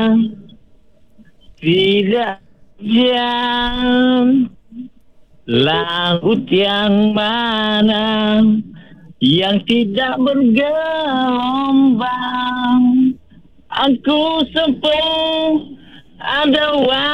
tidak jam. Laut yang mana yang tidak bergelombang. Aku sempurna ada